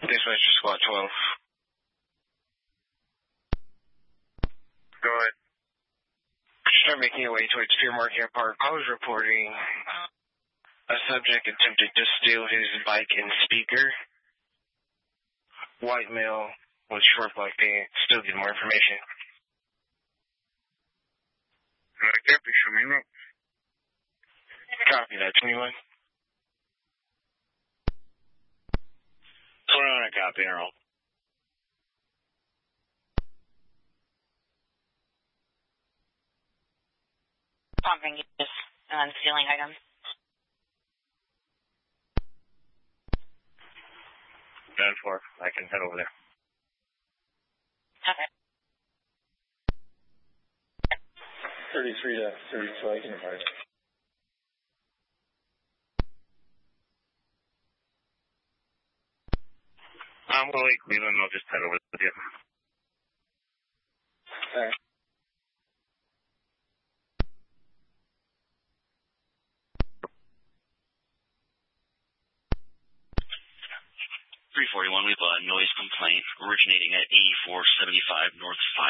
Dispatcher Squad 12. Go ahead. Start making your way towards Pier Marquette Park. I was reporting a subject attempted to steal his bike and speaker. White male with short black pants. Still get more information. Copy, show me up. Copy that, 21. 21, copy, Earl. Pumping is stealing items. Done for. I can head over there. Okay. 33 to 32, I can advise. I'm going to leave Cleveland. I'll just head over with you. Okay. We have a noise complaint originating at 8475 North 5